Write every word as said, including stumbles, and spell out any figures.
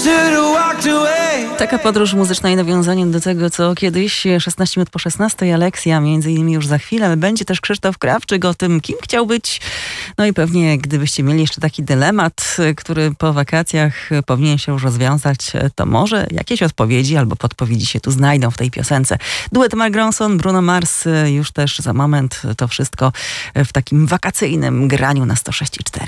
Taka podróż muzyczna i nawiązaniem do tego, co kiedyś, szesnaście minut po szesnastej, Aleksja, między innymi już za chwilę, ale będzie też Krzysztof Krawczyk o tym, kim chciał być. No i pewnie, gdybyście mieli jeszcze taki dylemat, który po wakacjach powinien się już rozwiązać, to może jakieś odpowiedzi albo podpowiedzi się tu znajdą w tej piosence. Duet Mark Ronson, Bruno Mars, już też za moment to wszystko w takim wakacyjnym graniu na sto sześć i cztery.